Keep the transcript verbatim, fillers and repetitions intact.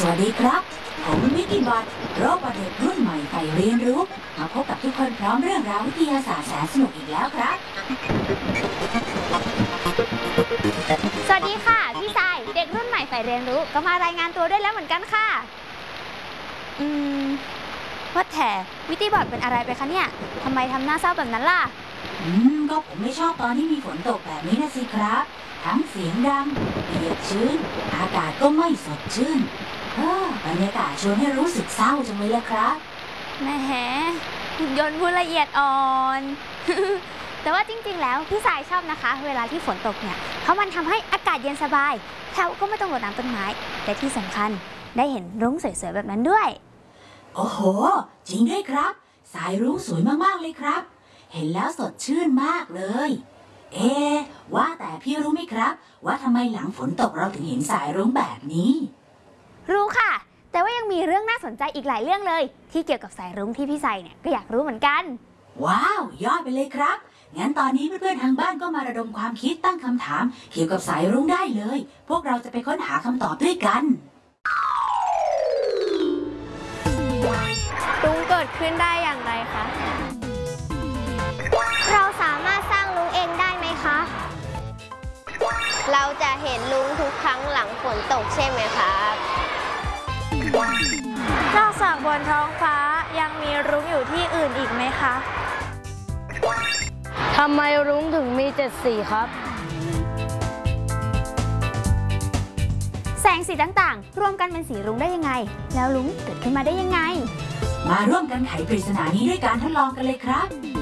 วัสดีครับผมวิกิบอทโรบอทเด็กรุ่นใหม่ใฝ่เรียนรู้มาพบกับทุกคนพร้อมเรื่องราววิทยาศาสตร์แสนสนุกอีกแล้วครับสวัสดีค่ะพี่ทรายเด็กรุ่นใหม่ใฝ่เรียนรู้ก็มารายงานตัวได้แล้วเหมือนกันค่ะอืมว่าแต่วิกิบอทเป็นอะไรไปคะเนี่ยทำไมทำหน้าเศร้าแบบนั้นล่ะอืมก็ผมไม่ชอบตอนที่มีฝนตกแบบนี้นะสิครับทั้งเสียงดังเปียกชื้นอากาศก็ไม่สดชื่นเออบรรยากาศชวนให้รู้สึกเศร้าจังเลยละครับแหมหุ่นยนต์ผู้ละเอียดอ่อน แต่ว่าจริงๆแล้วพี่สายชอบนะคะเวลาที่ฝนตกเนี่ยเพราะมันทำให้อากาศเย็นสบายแถวก็ไม่ต้องรดน้ำต้นไม้แต่ที่สำคัญได้เห็นรุ้งสวยๆแบบนั้นด้วยโอ้โหจริงด้วยครับสายรุ้งสวยมากๆเลยครับเห็นแล้วสดชื่นมากเลยเอ๊ว่าแต่พี่รู้ไหมครับว่าทำไมหลังฝนตกเราถึงเห็นสายรุ้งแบบนี้รู้ค่ะแต่ว่ายังมีเรื่องน่าสนใจอีกหลายเรื่องเลยที่เกี่ยวกับสายรุ้งที่พี่ใส่เนี่ยก็อยากรู้เหมือนกันว้าวยอดไปเลยครับงั้นตอนนี้เพื่อนๆทางบ้านก็มาระดมความคิดตั้งคำถามเกี่ยวกับสายรุ้งได้เลยพวกเราจะไปค้นหาคำตอบด้วยกันรุ้งเกิดขึ้นได้อย่างไรคะเราสามารถสร้างรุ้งเองได้ไหมคะเราจะเห็นรุ้งทุกครั้งหลังฝนตกใช่ไหมครับนอกจากบนท้องฟ้ายังมีรุ้งอยู่ที่อื่นอีกไหมคะทำไมรุ้งถึงมีเจ็ดสีครับแสงสีต่างๆรวมกันเป็นสีรุ้งได้ยังไงแล้วรุ้งเกิดขึ้นมาได้ยังไงมาร่วมกันไขปริศนานี้ด้วยการทดลองกันเลยครับ